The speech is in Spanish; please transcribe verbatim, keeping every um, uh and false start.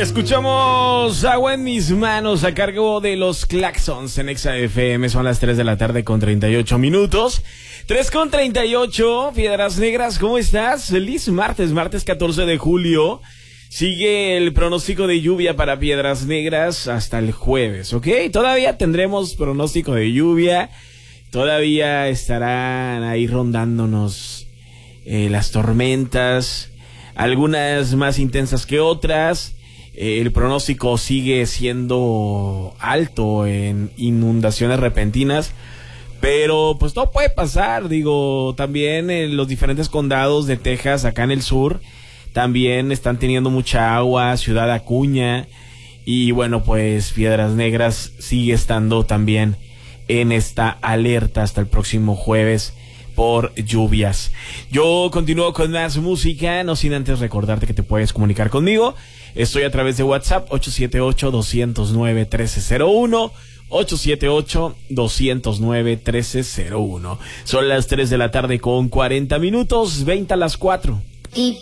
Escuchamos Agua en mis manos a cargo de los Claxons en Exa F M. Son las tres de la tarde con treinta y ocho minutos. tres con treinta y ocho. Piedras Negras, ¿cómo estás? Feliz martes, martes catorce de julio. Sigue el pronóstico de lluvia para Piedras Negras hasta el jueves, ¿ok? Todavía tendremos pronóstico de lluvia. Todavía estarán ahí rondándonos eh, las tormentas, algunas más intensas que otras. Eh, el pronóstico sigue siendo alto en inundaciones repentinas, pero pues todo puede pasar. Digo, también en los diferentes condados de Texas, acá en el sur, también están teniendo mucha agua. Ciudad Acuña, y bueno, pues Piedras Negras sigue estando también en esta alerta hasta el próximo jueves por lluvias. Yo continúo con más música, no sin antes recordarte que te puedes comunicar conmigo. Estoy a través de WhatsApp ocho siete ocho, dos cero nueve, uno tres cero uno, ocho siete ocho, dos cero nueve, uno tres cero uno. Son las tres de la tarde con cuarenta minutos, veinte a las cuatro. Y